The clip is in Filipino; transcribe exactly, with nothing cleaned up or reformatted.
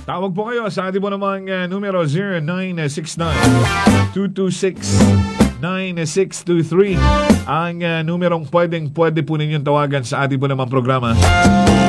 Tawag po kayo sa ating po namang uh, numero zero nine six nine, two two six, nine six two three ang uh, numerong pwedeng pwede po ninyong tawagan sa ating po namang programa.